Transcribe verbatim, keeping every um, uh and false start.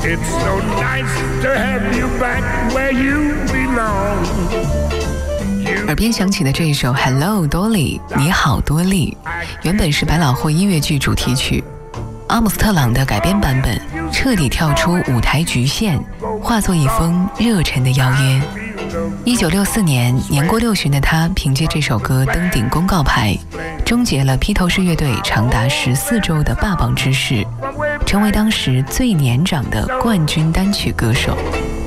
It's so nice to have you back where you belong. 耳边响起的这一首 Hello Dolly 你好多莉，原本是百老汇音乐剧主题曲，阿姆斯特朗的改编版本彻底跳出舞台局限，化作一封热忱的邀约。一九六四年，年过六旬的他凭借这首歌登顶公告牌，终结了披头士乐队长达十四周的霸榜之势，成为当时最年长的冠军单曲歌手。